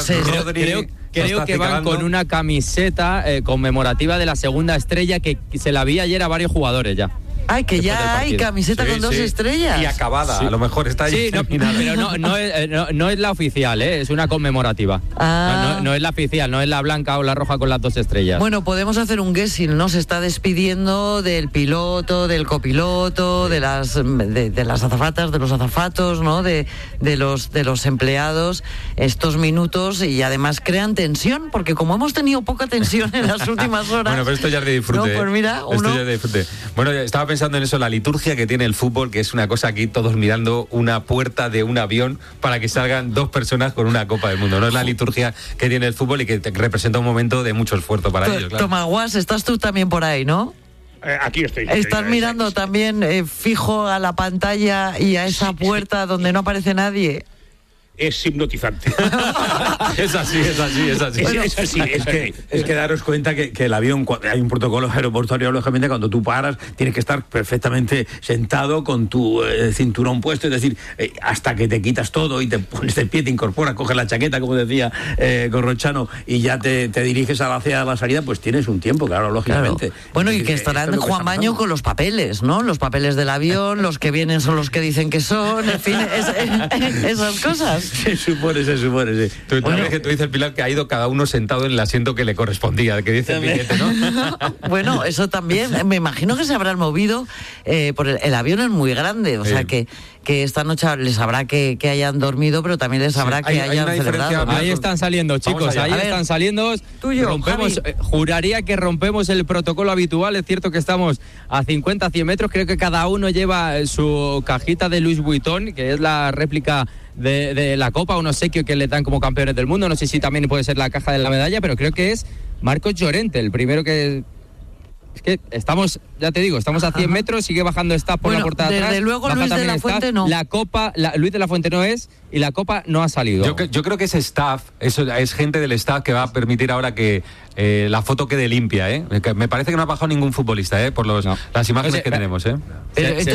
Creo que van con una camiseta conmemorativa de la segunda estrella, que se la vi ayer a varios jugadores ya. Ay, que ya hay camiseta con 2 estrellas. Y acabada, a lo mejor está ahí. Sí, pero no es la oficial, es una conmemorativa. No es la oficial, no es la blanca o la roja con las 2 estrellas. Bueno, podemos hacer un guessing, ¿no? Se está despidiendo del piloto, del copiloto, de las azafatas, de los azafatos, ¿no? De los empleados estos minutos, y además crean tensión, porque como hemos tenido poca tensión en las últimas horas. Bueno, pero esto ya es de disfrute. No, pues mira, esto ya es de disfrute. Bueno, estaba pensando en eso, la liturgia que tiene el fútbol, que es una cosa aquí, todos mirando una puerta de un avión para que salgan 2 personas con una Copa del Mundo. No es la liturgia que tiene el fútbol y que representa un momento de mucho esfuerzo para ellos. Claro. Tomaguas, estás tú también por ahí, ¿no? Aquí estoy. Estás mirando también fijo a la pantalla y a esa puerta donde no aparece nadie. Es hipnotizante. Es así. Bueno, es que daros cuenta que el avión, hay un protocolo aeroportuario, lógicamente, cuando tú paras, tienes que estar perfectamente sentado con tu cinturón puesto, es decir, hasta que te quitas todo y te pones de pie, te incorporas, coges la chaqueta, como decía Corrochano, y ya te diriges hacia la salida, pues tienes un tiempo, claro, lógicamente. Claro. Bueno, y que estarán Juan Baño con los papeles, ¿no? Los papeles del avión, los que vienen son los que dicen que son, en fin, esas cosas. Se supone, sí. Tú dices, Pilar, que ha ido cada uno sentado en el asiento que le correspondía, que dice el billete, ¿no? Bueno, eso también, me imagino que se habrán movido, por el avión es muy grande, o sea que esta noche les habrá que hayan dormido, pero también les habrá que hayan celebrado. Ahí están saliendo, chicos, están saliendo. Rompemos, juraría que rompemos el protocolo habitual. Es cierto que estamos a 50-100 metros, creo que cada uno lleva su cajita de Louis Vuitton, que es la réplica de la copa, un obsequio que le dan como campeones del mundo. No sé si también puede ser la caja de la medalla, pero creo que es Marcos Llorente el primero que... Es que estamos, ya te digo, estamos a 100 metros, sigue bajando staff por la puerta de atrás. Desde luego Luis de la Fuente no. La copa, Luis de la Fuente no es, y la copa no ha salido. Yo creo que ese staff, es gente del staff que va a permitir ahora que la foto quede limpia, ¿eh? Me parece que no ha bajado ningún futbolista, por las imágenes que tenemos, ¿eh?